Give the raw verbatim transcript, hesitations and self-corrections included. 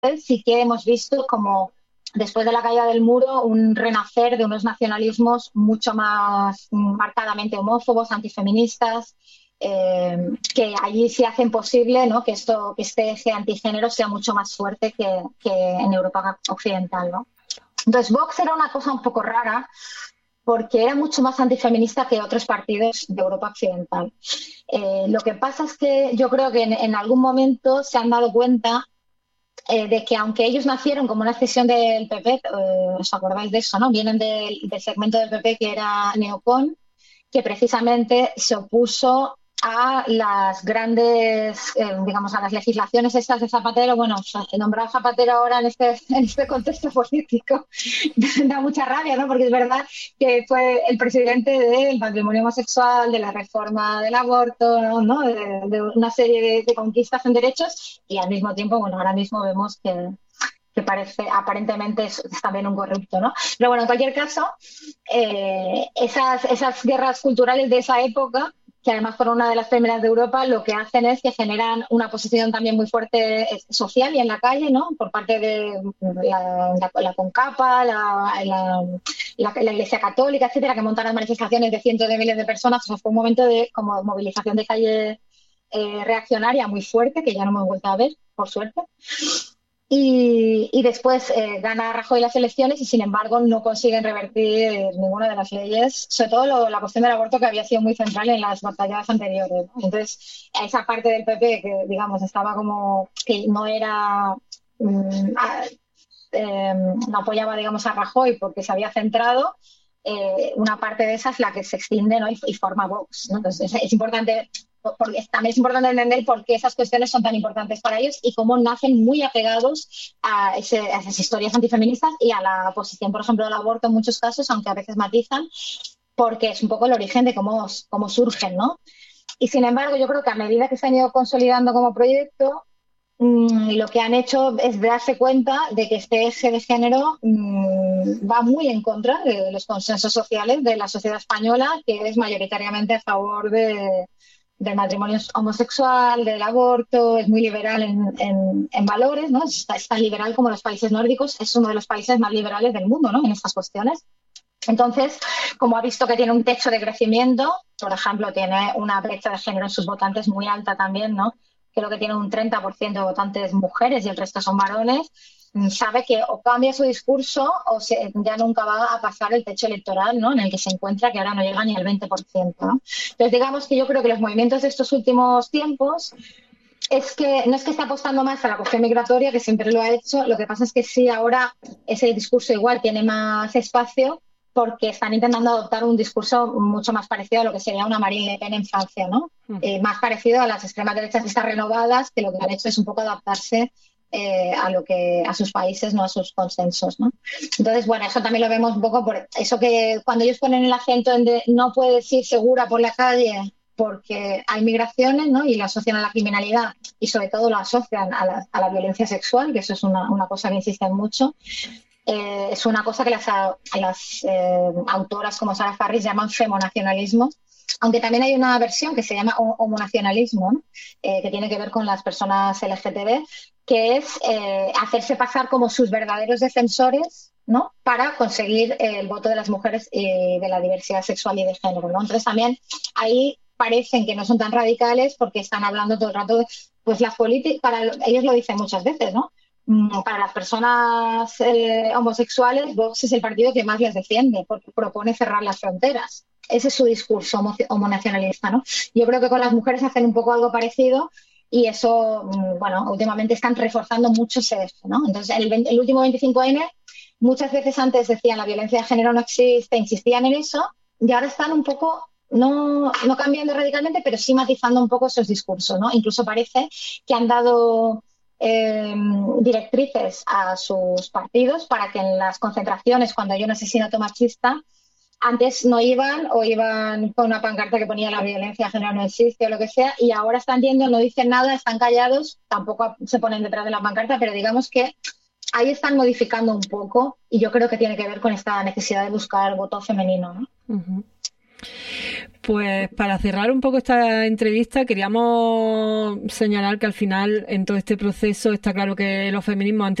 sí que hemos visto como después de la caída del muro un renacer de unos nacionalismos mucho más marcadamente homófobos, antifeministas, eh, que allí sí hacen posible, ¿no?, que esto, que este eje antigénero sea mucho más fuerte que, que en Europa occidental, ¿no? Entonces Vox era una cosa un poco rara porque era mucho más antifeminista que otros partidos de Europa occidental. Eh, lo que pasa es que yo creo que en, en algún momento se han dado cuenta eh, de que aunque ellos nacieron como una escisión del P P, eh, ¿os acordáis de eso, no? Vienen del, del segmento del P P que era neocon, que precisamente se opuso a las grandes, eh, digamos, a las legislaciones estas de Zapatero. Bueno, nombrar a Zapatero ahora en este, en este contexto político da mucha rabia, ¿no? Porque es verdad que fue el presidente del matrimonio homosexual, de la reforma del aborto, ¿no? De, de una serie de, de conquistas en derechos, y al mismo tiempo, bueno, ahora mismo vemos que, que parece, aparentemente es, es también un corrupto, ¿no? Pero bueno, en cualquier caso, eh, esas, esas guerras culturales de esa época, que además fueron una de las primeras de Europa, lo que hacen es que generan una posición también muy fuerte social y en la calle, ¿no? Por parte de la, la, la CONCAPA, la, la, la, la Iglesia Católica, etcétera, que montan las manifestaciones de cientos de miles de personas. O sea, fue un momento de como movilización de calle eh, reaccionaria muy fuerte, que ya no hemos vuelto a ver, por suerte. Y, y después eh, gana Rajoy las elecciones y, sin embargo, no consiguen revertir ninguna de las leyes, sobre todo lo, la cuestión del aborto, que había sido muy central en las batallas anteriores, ¿no? Entonces, a esa parte del P P que, digamos, estaba como que no era... Mmm, a, eh, no apoyaba, digamos, a Rajoy porque se había centrado, eh, una parte de esa es la que se extiende, ¿no? y, y forma Vox, ¿no? Entonces, es, es importante... Porque también es importante entender por qué esas cuestiones son tan importantes para ellos y cómo nacen muy apegados a, ese, a esas historias antifeministas y a la posición, por ejemplo, del aborto en muchos casos, aunque a veces matizan, porque es un poco el origen de cómo, cómo surgen, ¿no? Y sin embargo, yo creo que a medida que se han ido consolidando como proyecto, mmm, lo que han hecho es darse cuenta de que este eje de género mmm, va muy en contra de los consensos sociales de la sociedad española, que es mayoritariamente a favor de del matrimonio homosexual, del aborto, es muy liberal en, en, en valores, ¿no? Es, es tan liberal como los países nórdicos, es uno de los países más liberales del mundo, ¿no?, en estas cuestiones. Entonces, como ha visto que tiene un techo de crecimiento, por ejemplo, tiene una brecha de género en sus votantes muy alta también, ¿no? Creo que tiene un treinta por ciento de votantes mujeres y el resto son varones. Sabe que o cambia su discurso o se, ya nunca va a pasar el techo electoral, ¿no?, en el que se encuentra, que ahora no llega ni al veinte por ciento, ¿no? Entonces, digamos que yo creo que los movimientos de estos últimos tiempos es que no es que esté apostando más a la cuestión migratoria, que siempre lo ha hecho, lo que pasa es que sí, ahora ese discurso igual tiene más espacio porque están intentando adoptar un discurso mucho más parecido a lo que sería una Marine Le Pen en Francia, ¿no? Mm. Eh, más parecido a las extremas derechas estas renovadas, que lo que han hecho es un poco adaptarse Eh, a lo que a sus países, no a sus consensos, ¿no? Entonces, bueno, eso también lo vemos un poco por eso, que cuando ellos ponen el acento en de no puedes ir segura por la calle porque hay migraciones, ¿no?, y lo asocian a la criminalidad y sobre todo lo asocian a la, a la violencia sexual, que eso es una, una cosa que insisten mucho. Eh, es una cosa que las, a, las eh, autoras como Sarah Farris llaman femonacionalismo, aunque también hay una versión que se llama homonacionalismo, ¿no?, eh, que tiene que ver con las personas L G T B, que es eh, hacerse pasar como sus verdaderos defensores, ¿no?, para conseguir eh, el voto de las mujeres y de la diversidad sexual y de género, ¿no? Entonces también ahí parecen que no son tan radicales porque están hablando todo el rato de, pues las políticas, para ellos lo dicen muchas veces, ¿no? Para las personas eh, homosexuales, Vox es el partido que más les defiende porque propone cerrar las fronteras. Ese es su discurso homo, homonacionalista, ¿no? Yo creo que con las mujeres hacen un poco algo parecido y eso, bueno, últimamente están reforzando mucho ese eje, ¿no? Entonces, el, el último veinticinco ene, muchas veces antes decían la violencia de género no existe, insistían en eso, y ahora están un poco, no, no cambiando radicalmente, pero sí matizando un poco esos discursos, ¿no? Incluso parece que han dado eh, directrices a sus partidos para que en las concentraciones, cuando hay un asesinato machista, antes no iban o iban con una pancarta que ponía la violencia de género no existe o lo que sea, y ahora están yendo, no dicen nada, están callados, tampoco se ponen detrás de la pancarta, pero digamos que ahí están modificando un poco y yo creo que tiene que ver con esta necesidad de buscar voto femenino, ¿no? Uh-huh. Pues para cerrar un poco esta entrevista, queríamos señalar que al final en todo este proceso está claro que los feminismos han